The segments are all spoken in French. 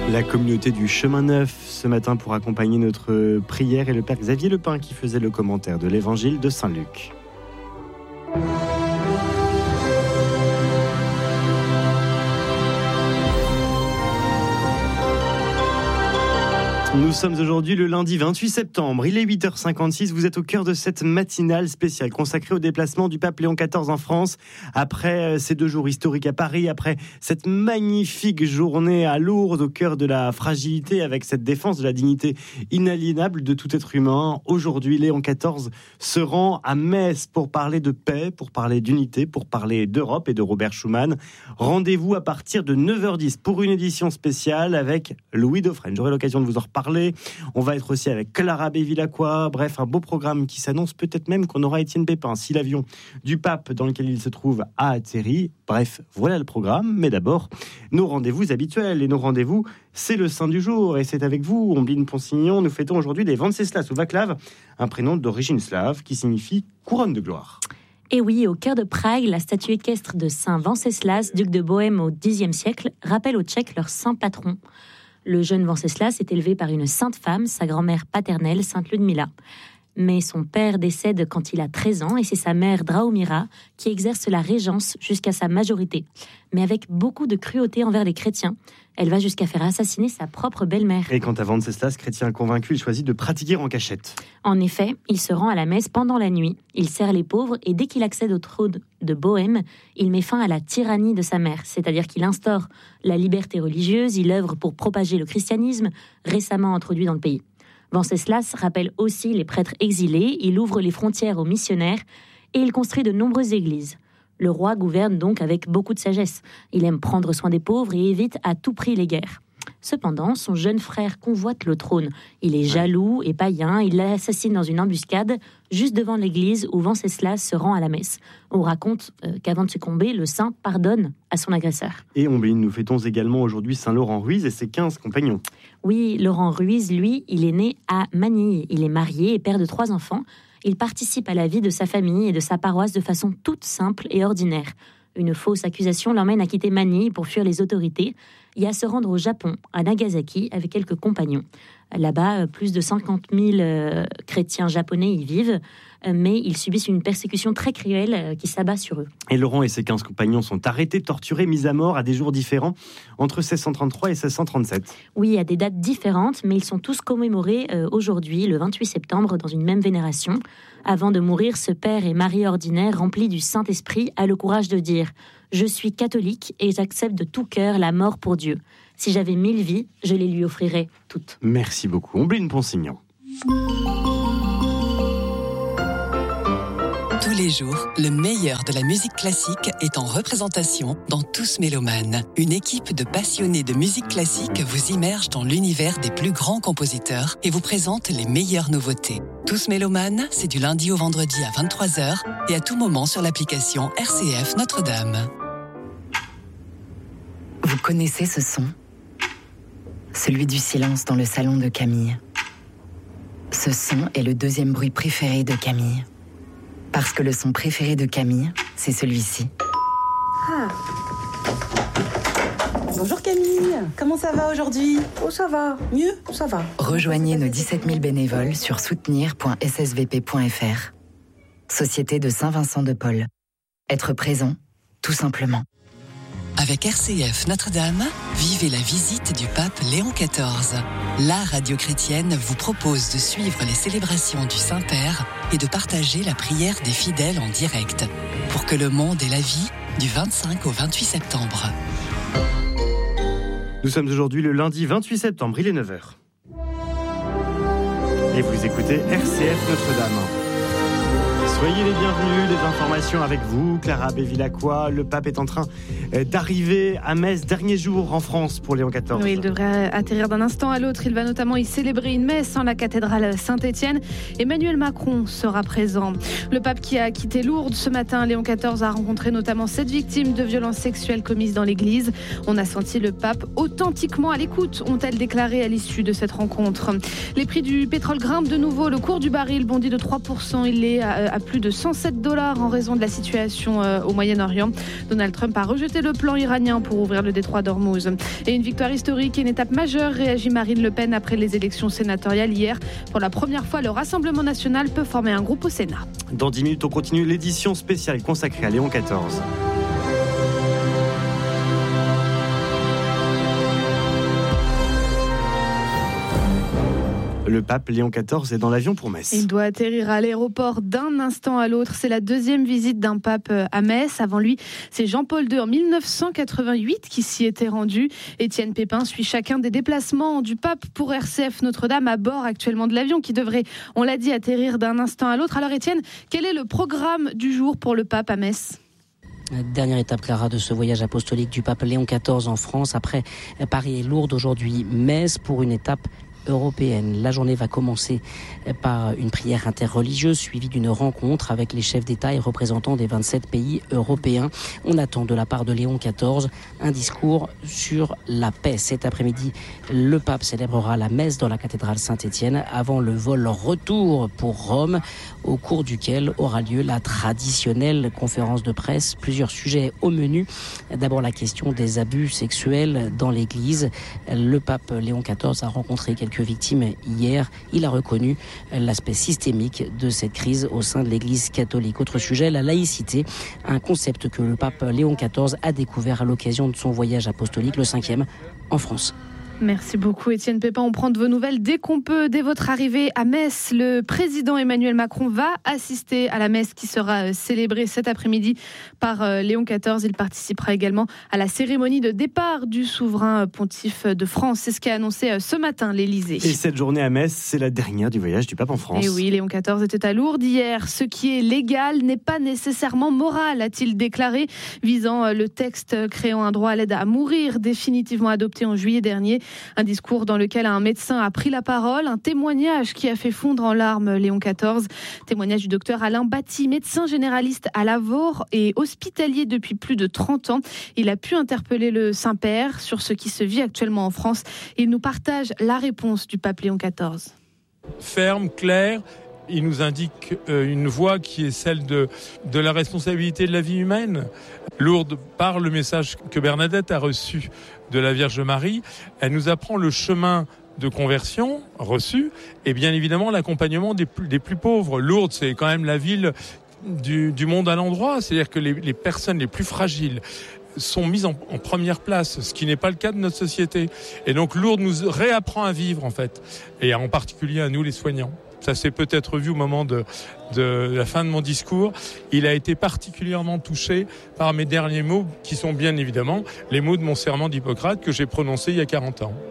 La communauté du Chemin Neuf ce matin pour accompagner notre prière et le Père Xavier Lepin qui faisait le commentaire de l'évangile de Saint-Luc. Nous sommes aujourd'hui le lundi 28 septembre, il est 8h56, vous êtes au cœur de cette matinale spéciale consacrée au déplacement du pape Léon XIV en France, après ces 2 jours historiques à Paris, après cette magnifique journée à Lourdes, au cœur de la fragilité, avec cette défense de la dignité inaliénable de tout être humain. Aujourd'hui, Léon XIV se rend à Metz pour parler de paix, pour parler d'unité, pour parler d'Europe et de Robert Schuman. Rendez-vous à partir de 9h10 pour une édition spéciale avec Louis Dauphren. J'aurai l'occasion de vous en reparler. On va être aussi avec Clara Bevilacqua. Bref, un beau programme qui s'annonce. Peut-être même qu'on aura Étienne Pépin si l'avion du pape dans lequel il se trouve a atterri. Bref, voilà le programme. Mais d'abord, nos rendez-vous habituels. Et nos rendez-vous, c'est le saint du jour. Et c'est avec vous, Ombline Ponsignon. Nous fêtons aujourd'hui les Venceslas ou Vaclav, un prénom d'origine slave qui signifie couronne de gloire. Et oui, au cœur de Prague, la statue équestre de saint Venceslas, duc de Bohême au Xe siècle, rappelle aux Tchèques leur saint patron. Le jeune Venceslas est élevé par une sainte femme, sa grand-mère paternelle, sainte Ludmila. Mais son père décède quand il a 13 ans et c'est sa mère Drahomira qui exerce la régence jusqu'à sa majorité. Mais avec beaucoup de cruauté envers les chrétiens, elle va jusqu'à faire assassiner sa propre belle-mère. Et quant à Venceslas, chrétien convaincu, il choisit de pratiquer en cachette. En effet, il se rend à la messe pendant la nuit, il sert les pauvres et dès qu'il accède au trône de Bohême, il met fin à la tyrannie de sa mère, c'est-à-dire qu'il instaure la liberté religieuse, il œuvre pour propager le christianisme, récemment introduit dans le pays. Venceslas rappelle aussi les prêtres exilés, il ouvre les frontières aux missionnaires et il construit de nombreuses églises. Le roi gouverne donc avec beaucoup de sagesse. Il aime prendre soin des pauvres et évite à tout prix les guerres. Cependant, son jeune frère convoite le trône. Il est jaloux et païen, il l'assassine dans une embuscade juste devant l'église où Venceslas se rend à la messe. On raconte qu'avant de succomber, le saint pardonne à son agresseur. Et nous fêtons également aujourd'hui Saint Laurent Ruiz et ses 15 compagnons. Oui, Laurent Ruiz, lui, il est né à Manille. Il est marié et père de 3 enfants. Il participe à la vie de sa famille et de sa paroisse de façon toute simple et ordinaire. Une fausse accusation l'emmène à quitter Manille pour fuir les autorités et à se rendre au Japon, à Nagasaki, avec quelques compagnons. Là-bas, plus de 50 000 chrétiens japonais y vivent, mais ils subissent une persécution très cruelle qui s'abat sur eux. Et Laurent et ses 15 compagnons sont arrêtés, torturés, mis à mort à des jours différents, entre 1633 et 1637. Oui, à des dates différentes, mais ils sont tous commémorés aujourd'hui, le 28 septembre, dans une même vénération. Avant de mourir, ce père et mari ordinaire, rempli du Saint-Esprit, a le courage de dire « Je suis catholique et j'accepte de tout cœur la mort pour Dieu. Si j'avais 1000 vies, je les lui offrirais toutes. » Merci beaucoup. Ombline Ponsignon. Tous les jours, le meilleur de la musique classique est en représentation dans Tous Mélomanes. Une équipe de passionnés de musique classique vous immerge dans l'univers des plus grands compositeurs et vous présente les meilleures nouveautés. Tous Mélomanes, c'est du lundi au vendredi à 23h et à tout moment sur l'application RCF Notre-Dame. Vous connaissez ce son ? Celui du silence dans le salon de Camille. Ce son est le 2e bruit préféré de Camille. Parce que le son préféré de Camille, c'est celui-ci. Ah. Bonjour Camille, comment ça va aujourd'hui ? Oh ça va, mieux, ça va. Rejoignez nos 17 000 bénévoles sur soutenir.ssvp.fr. Société de Saint-Vincent de Paul. Être présent, tout simplement. Avec RCF Notre-Dame, vivez la visite du pape Léon XIV. La radio chrétienne vous propose de suivre les célébrations du Saint-Père et de partager la prière des fidèles en direct pour que le monde ait la vie du 25 au 28 septembre. Nous sommes aujourd'hui le lundi 28 septembre, il est 9h. Et vous écoutez RCF Notre-Dame. Soyez les bienvenus, les informations avec vous, Clara Bevilacqua. Le pape est en train d'arriver à Metz, dernier jour en France pour Léon XIV. Oui, il devrait atterrir d'un instant à l'autre. Il va notamment y célébrer une messe en la cathédrale Saint-Étienne. Emmanuel Macron sera présent. Le pape qui a quitté Lourdes ce matin, Léon XIV a rencontré notamment 7 victimes de violences sexuelles commises dans l'église. On a senti le pape authentiquement à l'écoute, ont-elles déclaré à l'issue de cette rencontre. Les prix du pétrole grimpent de nouveau. Le cours du baril bondit de 3%. Il est à plus de $107 en raison de la situation au Moyen-Orient. Donald Trump a rejeté le plan iranien pour ouvrir le détroit d'Ormuz. Et une victoire historique et une étape majeure, réagit Marine Le Pen après les élections sénatoriales hier. Pour la première fois, le Rassemblement national peut former un groupe au Sénat. Dans 10 minutes, on continue l'édition spéciale consacrée à Léon XIV. Le pape Léon XIV est dans l'avion pour Metz. Il doit atterrir à l'aéroport d'un instant à l'autre. C'est la deuxième visite d'un pape à Metz. Avant lui, c'est Jean-Paul II en 1988 qui s'y était rendu. Étienne Pépin suit chacun des déplacements du pape pour RCF Notre-Dame à bord actuellement de l'avion qui devrait, on l'a dit, atterrir d'un instant à l'autre. Alors Étienne, quel est le programme du jour pour le pape à Metz ? Dernière étape, Clara, de ce voyage apostolique du pape Léon XIV en France. Après Paris et Lourdes, aujourd'hui Metz pour une étape européenne. La journée va commencer par une prière interreligieuse suivie d'une rencontre avec les chefs d'État et représentants des 27 pays européens. On attend de la part de Léon XIV un discours sur la paix. Cet après-midi, le pape célébrera la messe dans la cathédrale Saint-Étienne avant le vol retour pour Rome, au cours duquel aura lieu la traditionnelle conférence de presse. Plusieurs sujets au menu. D'abord la question des abus sexuels dans l'Église. Le pape Léon XIV a rencontré quelques victimes hier. Il a reconnu l'aspect systémique de cette crise au sein de l'Église catholique. Autre sujet, la laïcité, un concept que le pape Léon XIV a découvert à l'occasion de son voyage apostolique, le 5e, en France. Merci beaucoup Étienne Pépin. On prend de vos nouvelles dès qu'on peut. Dès votre arrivée à Metz, le président Emmanuel Macron va assister à la messe qui sera célébrée cet après-midi par Léon XIV. Il participera également à la cérémonie de départ du souverain pontife de France. C'est ce qu'a annoncé ce matin l'Élysée. Et cette journée à Metz, c'est la dernière du voyage du pape en France. Et oui, Léon XIV était à Lourdes hier. Ce qui est légal n'est pas nécessairement moral, a-t-il déclaré, visant le texte créant un droit à l'aide à mourir, définitivement adopté en juillet dernier. Un discours dans lequel un médecin a pris la parole, un témoignage qui a fait fondre en larmes Léon XIV. Témoignage du docteur Alain Batty, médecin généraliste à Lavaur et hospitalier depuis plus de 30 ans. Il a pu interpeller le Saint-Père sur ce qui se vit actuellement en France. Il nous partage la réponse du pape Léon XIV. Ferme, claire. Il nous indique une voie qui est celle de la responsabilité de la vie humaine. Lourdes, par le message que Bernadette a reçu de la Vierge Marie, elle nous apprend le chemin de conversion reçu et bien évidemment l'accompagnement des plus pauvres. Lourdes, c'est quand même la ville du monde à l'endroit, c'est-à-dire que les personnes les plus fragiles sont mises en première place, ce qui n'est pas le cas de notre société. Et donc Lourdes nous réapprend à vivre en fait, et en particulier à nous les soignants. Ça s'est peut-être vu au moment de la fin de mon discours. Il a été particulièrement touché par mes derniers mots, qui sont bien évidemment les mots de mon serment d'Hippocrate que j'ai prononcé il y a 40 ans.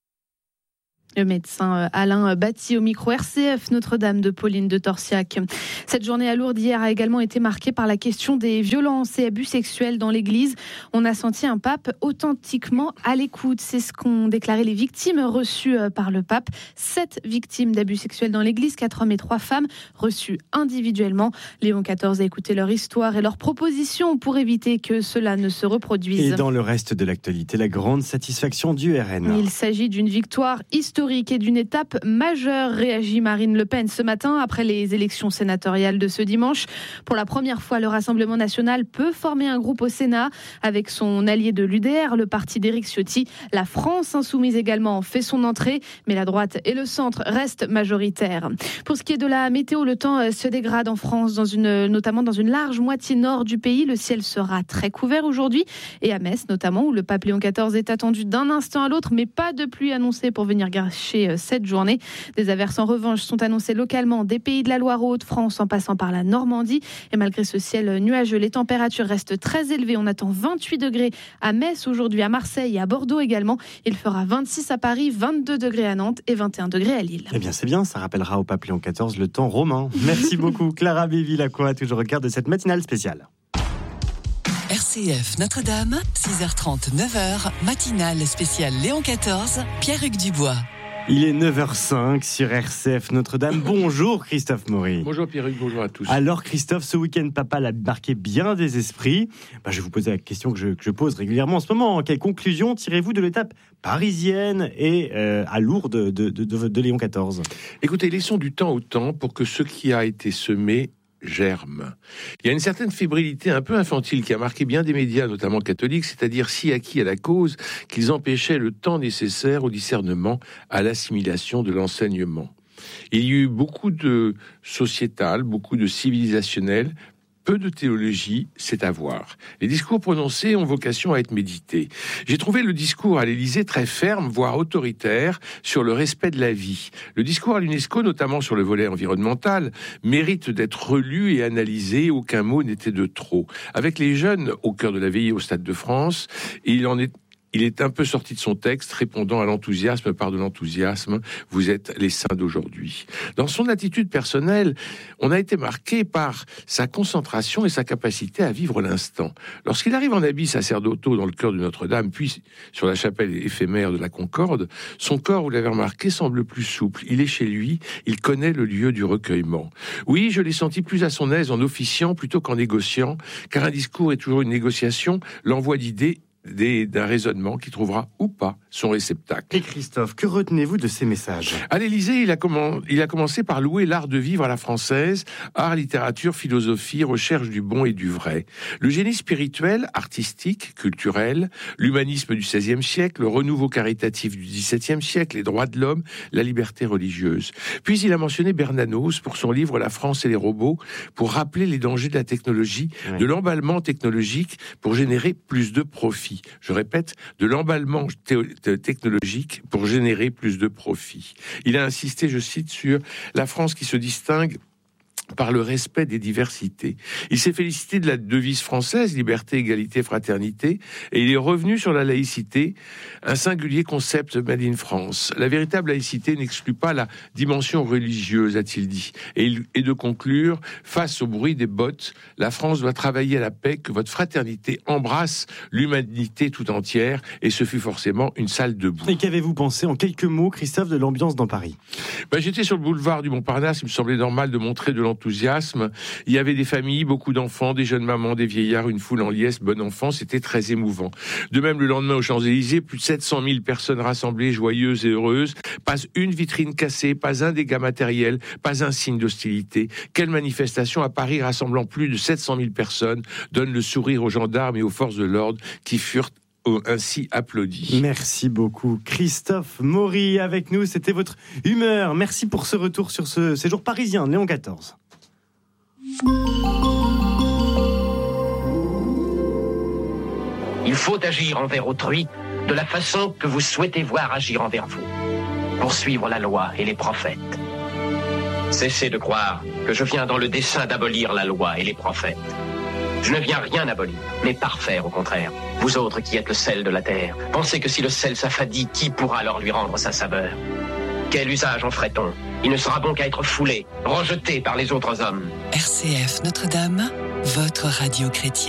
Le médecin Alain Batty au micro RCF Notre-Dame de Pauline de Torsiac. Cette journée à Lourdes hier a également été marquée par la question des violences et abus sexuels dans l'église. On a senti un pape authentiquement à l'écoute. C'est ce qu'ont déclaré les victimes reçues par le pape. 7 victimes d'abus sexuels dans l'église, 4 hommes et 3 femmes reçues individuellement. Léon XIV a écouté leur histoire et leurs propositions pour éviter que cela ne se reproduise. Et dans le reste de l'actualité, la grande satisfaction du RN. Il s'agit d'une victoire historique et d'une étape majeure, réagit Marine Le Pen ce matin après les élections sénatoriales de ce dimanche. Pour la première fois, le Rassemblement national peut former un groupe au Sénat avec son allié de l'UDR, le parti d'Éric Ciotti. La France insoumise également fait son entrée, mais la droite et le centre restent majoritaires. Pour ce qui est de la météo, le temps se dégrade en France, notamment dans une large moitié nord du pays. Le ciel sera très couvert aujourd'hui et à Metz notamment, où le pape Léon XIV est attendu d'un instant à l'autre, mais pas de pluie annoncée pour venir gâcher cette journée. Des averses en revanche sont annoncées localement des pays de la Loire aux Hauts-de-France en passant par la Normandie. Et malgré ce ciel nuageux, les températures restent très élevées. On attend 28 degrés à Metz aujourd'hui, à Marseille et à Bordeaux également. Il fera 26 à Paris, 22 degrés à Nantes et 21 degrés à Lille. Eh bien c'est bien, ça rappellera au pape Léon XIV le temps romain. Merci beaucoup Clara Béville-Lacroix, toujours au cœur de cette matinale spéciale. RCF Notre-Dame, 6h30, 9h, matinale spéciale Léon XIV, Pierre-Hugues Dubois. Il est 9h05 sur RCF Notre-Dame. Bonjour Christophe Maury. Bonjour Pierre-Hugues, bonjour à tous. Alors Christophe, ce week-end papa l'a marqué bien des esprits. Je vais vous poser la question que je pose régulièrement en ce moment. Quelle conclusion tirez-vous de l'étape parisienne et à Lourdes de Léon XIV ? Écoutez, laissons du temps au temps pour que ce qui a été semé germe. Il y a une certaine fébrilité un peu infantile qui a marqué bien des médias, notamment catholiques, c'est-à-dire si acquis à la cause qu'ils empêchaient le temps nécessaire au discernement, à l'assimilation de l'enseignement. Il y a eu beaucoup de sociétal, beaucoup de civilisationnel, peu de théologie, c'est à voir. Les discours prononcés ont vocation à être médités. J'ai trouvé le discours à l'Élysée très ferme, voire autoritaire, sur le respect de la vie. Le discours à l'UNESCO, notamment sur le volet environnemental, mérite d'être relu et analysé. Aucun mot n'était de trop. Avec les jeunes au cœur de la veillée au Stade de France, il est un peu sorti de son texte, répondant à l'enthousiasme par de l'enthousiasme. Vous êtes les saints d'aujourd'hui. Dans son attitude personnelle, on a été marqué par sa concentration et sa capacité à vivre l'instant. Lorsqu'il arrive en habits sacerdotaux dans le chœur de Notre-Dame, puis sur la chapelle éphémère de la Concorde, son corps, vous l'avez remarqué, semble plus souple. Il est chez lui, il connaît le lieu du recueillement. Oui, je l'ai senti plus à son aise en officiant plutôt qu'en négociant, car un discours est toujours une négociation, l'envoi d'idées d'un raisonnement qui trouvera ou pas son réceptacle. Et Christophe, que retenez-vous de ces messages ? À l'Élysée, il a commencé par louer l'art de vivre à la française, art, littérature, philosophie, recherche du bon et du vrai. Le génie spirituel, artistique, culturel, l'humanisme du XVIe siècle, le renouveau caritatif du XVIIe siècle, les droits de l'homme, la liberté religieuse. Puis il a mentionné Bernanos pour son livre La France et les robots, pour rappeler les dangers de la technologie, de l'emballement technologique pour générer plus de profit. Je répète, de l'emballement technologique pour générer plus de profit. Il a insisté, je cite, sur la France qui se distingue par le respect des diversités. Il s'est félicité de la devise française, liberté, égalité, fraternité, et il est revenu sur la laïcité, un singulier concept made in France. La véritable laïcité n'exclut pas la dimension religieuse, a-t-il dit. Et de conclure, face au bruit des bottes, la France doit travailler à la paix, que votre fraternité embrasse l'humanité tout entière, et ce fut forcément une salle debout. Et qu'avez-vous pensé, en quelques mots, Christophe, de l'ambiance dans Paris ? J'étais sur le boulevard du Montparnasse, il me semblait normal de montrer de l'enthousiasme. Il y avait des familles, beaucoup d'enfants, des jeunes mamans, des vieillards, une foule en liesse, bon enfant, c'était très émouvant. De même, le lendemain aux Champs-Élysées, plus de 700 000 personnes rassemblées, joyeuses et heureuses, pas une vitrine cassée, pas un dégât matériel, pas un signe d'hostilité. Quelle manifestation à Paris rassemblant plus de 700 000 personnes donne le sourire aux gendarmes et aux forces de l'ordre qui furent ainsi applaudi. Merci beaucoup Christophe Maury avec nous, c'était votre humeur. Merci pour ce retour sur ce séjour parisien Léon XIV. Il faut agir envers autrui de la façon que vous souhaitez voir agir envers vous. Poursuivre la loi et les prophètes. Cessez de croire que je viens dans le dessein d'abolir la loi et les prophètes. Je ne viens rien abolir, mais parfaire au contraire. Vous autres qui êtes le sel de la terre, pensez que si le sel s'affadit, qui pourra alors lui rendre sa saveur ? Quel usage en ferait-on ? Il ne sera bon qu'à être foulé, rejeté par les autres hommes. RCF Notre-Dame, votre radio chrétienne.